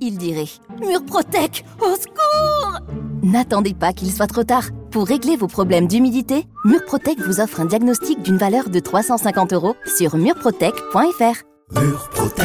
il dirait « Murprotec, au secours !» N'attendez pas qu'il soit trop tard. Pour régler vos problèmes d'humidité, Murprotec vous offre un diagnostic d'une valeur de 350 € sur murprotec.fr. Murprotec.